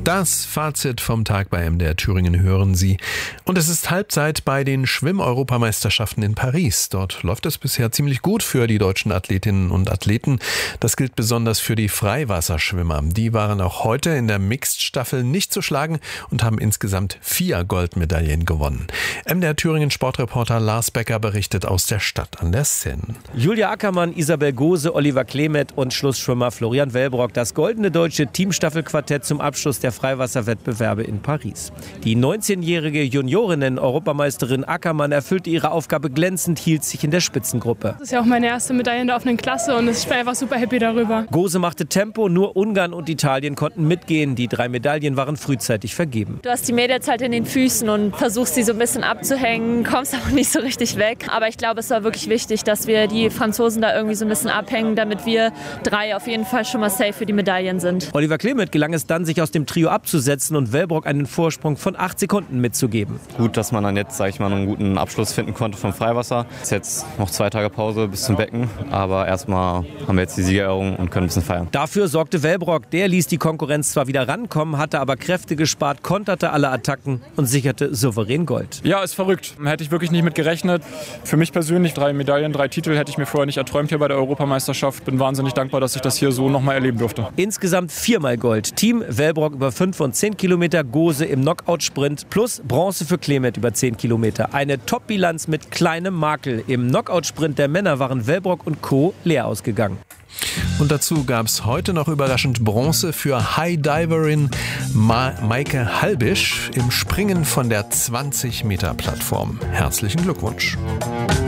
Das Fazit vom Tag bei MDR Thüringen hören Sie. Und es ist Halbzeit bei den Schwimm-Europameisterschaften in Paris. Dort läuft es bisher ziemlich gut für die deutschen Athletinnen und Athleten. Das gilt besonders für die Freiwasserschwimmer. Die waren auch heute in der Mixed-Staffel nicht zu schlagen und haben insgesamt 4 Goldmedaillen gewonnen. MDR Thüringen Sportreporter Lars Becker berichtet aus der Stadt an der Seine. Julia Ackermann, Isabel Gose, Oliver Klemet und Schlussschwimmer Florian Wellbrock. Das goldene deutsche Teamstaffelquartett zum Abschluss der Freiwasserwettbewerbe in Paris. Die 19-jährige Juniorinnen-Europameisterin Ackermann erfüllte ihre Aufgabe glänzend, hielt sich in der Spitzengruppe. Das ist ja auch meine erste Medaille in der offenen Klasse und ich bin einfach super happy darüber. Gose machte Tempo, nur Ungarn und Italien konnten mitgehen. Die 3 Medaillen waren frühzeitig vergeben. Du hast die Mädels halt in den Füßen und versuchst sie so ein bisschen abzuhängen, kommst auch nicht so richtig weg. Aber ich glaube, es war wirklich wichtig, dass wir die Franzosen da irgendwie so ein bisschen abhängen, damit wir 3 auf jeden Fall schon mal safe für die Medaillen sind. Oliver Klemet gelang es dann, sich aus dem Trio abzusetzen und Wellbrock einen Vorsprung von 8 Sekunden mitzugeben. Gut, dass man dann jetzt, sage ich mal, einen guten Abschluss finden konnte vom Freiwasser. Es ist jetzt noch 2 Tage Pause bis zum Becken, aber erstmal haben wir jetzt die Siegerehrung und können ein bisschen feiern. Dafür sorgte Wellbrock, der ließ die Konkurrenz zwar wieder rankommen, hatte aber Kräfte gespart, konterte alle Attacken und sicherte souverän Gold. Ja, ist verrückt. Hätte ich wirklich nicht mit gerechnet. Für mich persönlich 3 Medaillen, 3 Titel hätte ich mir vorher nicht erträumt hier bei der Europameisterschaft. Bin wahnsinnig dankbar, dass ich das hier so nochmal erleben durfte. Insgesamt 4-mal Gold. Team Wellbrock über 5 und 10 Kilometer, Gose im Knockout-Sprint plus Bronze für Klemet über 10 Kilometer. Eine Top-Bilanz mit kleinem Makel. Im Knockout-Sprint der Männer waren Wellbrock und Co. leer ausgegangen. Und dazu gab es heute noch überraschend Bronze für High-Diverin Maike Halbisch im Springen von der 20-Meter-Plattform. Herzlichen Glückwunsch.